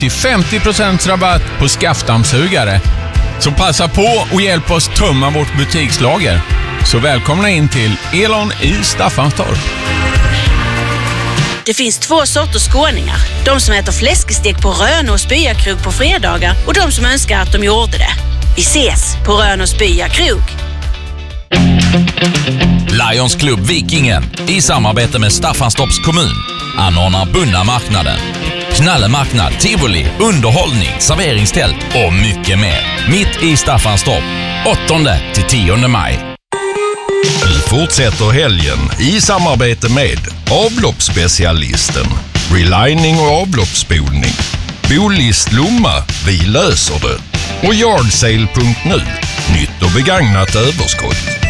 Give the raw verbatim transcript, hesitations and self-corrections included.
till femtio procent rabatt på skaftdammsugare. Så passa på och hjälp oss tömma vårt butikslager. Så välkomna in till Elon i Staffanstorp. Det finns två sorters skåningar. De som äter fläskestek på Rönås Byakrog på fredagar och de som önskar att de gjorde det. Vi ses på Rönås Byakrog. Lions Club Vikingen i samarbete med Staffanstorps kommun anordnar Bunna marknaden. Knallemarknad, tivoli, underhållning, serveringstält och mycket mer. Mitt i Staffanstorp, åttonde till tionde maj. Vi fortsätter helgen i samarbete med avloppsspecialisten, relining och avloppsspolning, Bolist Lomma, vi löser det, och Yardsale punkt nu, nytt och begagnat överskott.